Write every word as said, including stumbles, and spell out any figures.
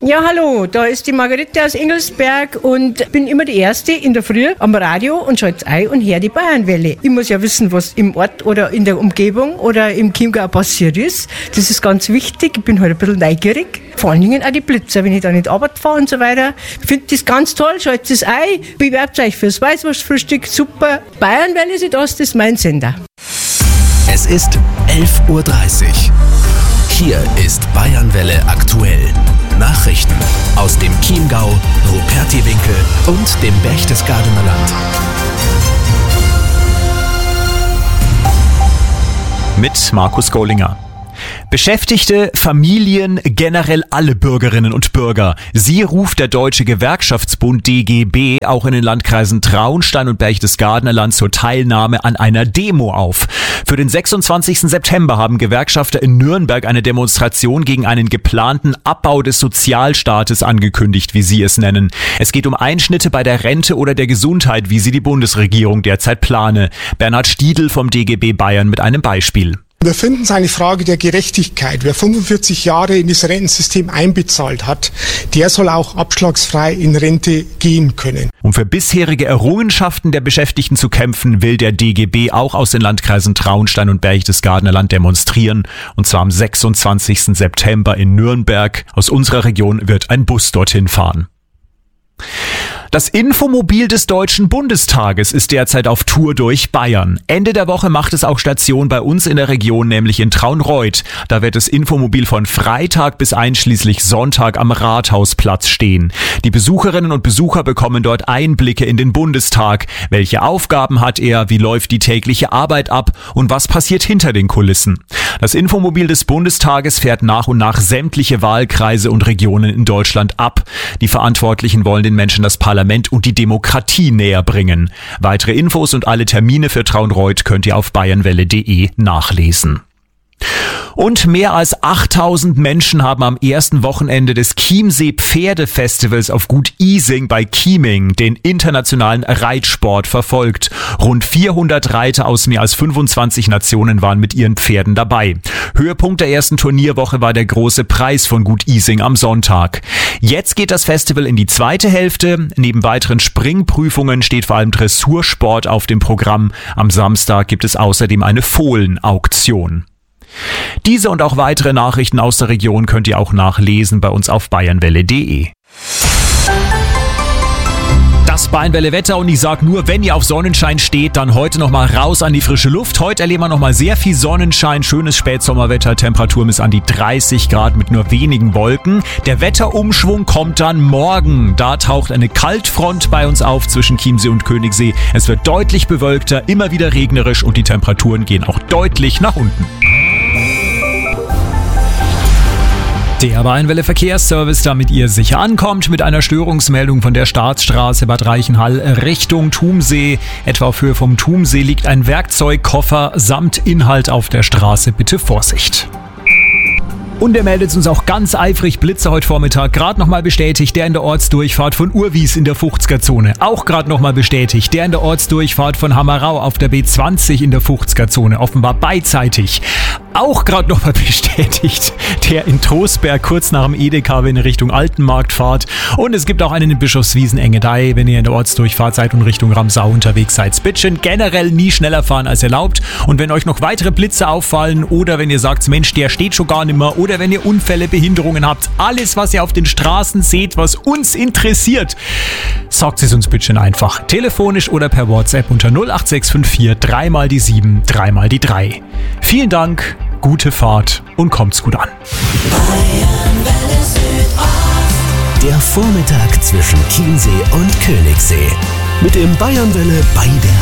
Ja, hallo, da ist die Margarete aus Engelsberg und bin immer die Erste in der Früh am Radio und schalte ein und höre die Bayernwelle. Ich muss ja wissen, was im Ort oder in der Umgebung oder im Chiemgau passiert ist. Das ist ganz wichtig. Ich bin halt ein bisschen neugierig. Vor allen Dingen auch die Blitzer, wenn ich da nicht Arbeit fahre und so weiter. Ich finde das ganz toll, schaltet es ein, bewerbt euch fürs Weißwurstfrühstück, super. Bayernwelle Südost ist mein Sender. Es ist elf Uhr dreißig. Hier ist Bayernwelle aktuell. Nachrichten aus dem Chiemgau, Rupertiwinkel und dem Berchtesgadener Land. Mit Markus Gollinger. Beschäftigte, Familien, generell alle Bürgerinnen und Bürger. Sie ruft der Deutsche Gewerkschaftsbund D G B auch in den Landkreisen Traunstein und Berchtesgadener Land zur Teilnahme an einer Demo auf. Für den sechsundzwanzigsten September haben Gewerkschafter in Nürnberg eine Demonstration gegen einen geplanten Abbau des Sozialstaates angekündigt, wie sie es nennen. Es geht um Einschnitte bei der Rente oder der Gesundheit, wie sie die Bundesregierung derzeit plane. Bernhard Stiedl vom D G B Bayern mit einem Beispiel. Wir finden es eine Frage der Gerechtigkeit. Wer fünfundvierzig Jahre in das Rentensystem einbezahlt hat, der soll auch abschlagsfrei in Rente gehen können. Um für bisherige Errungenschaften der Beschäftigten zu kämpfen, will der D G B auch aus den Landkreisen Traunstein und Berchtesgadener Land demonstrieren. Und zwar am sechsundzwanzigsten September in Nürnberg. Aus unserer Region wird ein Bus dorthin fahren. Das Infomobil des Deutschen Bundestages ist derzeit auf Tour durch Bayern. Ende der Woche macht es auch Station bei uns in der Region, nämlich in Traunreut. Da wird das Infomobil von Freitag bis einschließlich Sonntag am Rathausplatz stehen. Die Besucherinnen und Besucher bekommen dort Einblicke in den Bundestag. Welche Aufgaben hat er, wie läuft die tägliche Arbeit ab und was passiert hinter den Kulissen? Das Infomobil des Bundestages fährt nach und nach sämtliche Wahlkreise und Regionen in Deutschland ab. Die Verantwortlichen wollen den Menschen das Parlament und die Demokratie näher bringen. Weitere Infos und alle Termine für Traunreut könnt ihr auf bayernwelle punkt de nachlesen. Und mehr als achttausend Menschen haben am ersten Wochenende des Chiemsee Pferdefestivals auf Gut Ising bei Chieming den internationalen Reitsport verfolgt. Rund vierhundert Reiter aus mehr als fünfundzwanzig Nationen waren mit ihren Pferden dabei. Höhepunkt der ersten Turnierwoche war der große Preis von Gut Ising am Sonntag. Jetzt geht das Festival in die zweite Hälfte. Neben weiteren Springprüfungen steht vor allem Dressursport auf dem Programm. Am Samstag gibt es außerdem eine Fohlenauktion. Diese und auch weitere Nachrichten aus der Region könnt ihr auch nachlesen bei uns auf bayernwelle punkt de. Das Bayernwelle Wetter und ich sag nur, wenn ihr auf Sonnenschein steht, dann heute nochmal raus an die frische Luft. Heute erleben wir nochmal sehr viel Sonnenschein, schönes Spätsommerwetter, Temperatur bis an die dreißig Grad mit nur wenigen Wolken. Der Wetterumschwung kommt dann morgen. Da taucht eine Kaltfront bei uns auf zwischen Chiemsee und Königssee. Es wird deutlich bewölkter, immer wieder regnerisch und die Temperaturen gehen auch deutlich nach unten. Der Bayernwelle Verkehrsservice, damit ihr sicher ankommt, mit einer Störungsmeldung von der Staatsstraße Bad Reichenhall Richtung Thumsee. Etwa auf Höhe vom Thumsee liegt ein Werkzeugkoffer samt Inhalt auf der Straße. Bitte Vorsicht. Und er meldet uns auch ganz eifrig Blitzer heute Vormittag. Gerade nochmal bestätigt, der in der Ortsdurchfahrt von Urwies in der Fuchsger-Zone. Auch gerade nochmal bestätigt, der in der Ortsdurchfahrt von Hammerau auf der B zwanzig in der Fuchsger-Zone. Offenbar beidseitig. Auch gerade nochmal bestätigt, der in Trostberg kurz nach dem Edeka, wenn ihr Richtung Altenmarkt fahrt. Und es gibt auch einen in Bischofswiesen-Engedei, wenn ihr in der Ortsdurchfahrt seid und Richtung Ramsau unterwegs seid. Bittchen generell nie schneller fahren als erlaubt. Und wenn euch noch weitere Blitze auffallen oder wenn ihr sagt, Mensch, der steht schon gar nicht mehr, oder wenn ihr Unfälle, Behinderungen habt, alles, was ihr auf den Straßen seht, was uns interessiert, sagt es uns bitte einfach. Telefonisch oder per WhatsApp unter null acht sechs fünf vier drei mal die sieben, drei mal die drei. Vielen Dank, gute Fahrt und kommt's gut an. Der Vormittag zwischen Chiemsee und Königssee. Mit dem Bayernwelle bei der